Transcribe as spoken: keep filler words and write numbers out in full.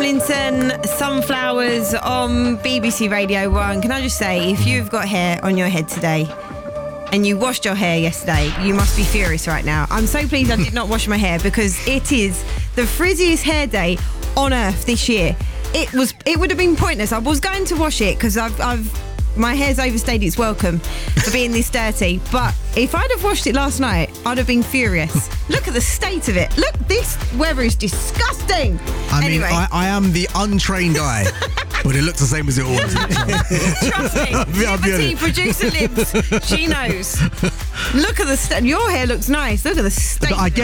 Tomlinson, Sunflowers on B B C Radio one. Can I just say, if you've got hair on your head today and you washed your hair yesterday, you must be furious right now. I'm so pleased I did not wash my hair because it is the frizziest hair day on earth this year. It was. It would have been pointless. I was going to wash it because I've, I've my hair's overstayed its welcome for being this dirty. But if I'd have washed it last night, I'd have been furious. Look at the state of it. Look, this weather is disgusting. I anyway. mean, I, I am the untrained eye, but it looks the same as it always is. Trust me, I'll be Liberty honest. producer Libs, she knows. Look at the state. Your hair looks nice. Look at the state. I get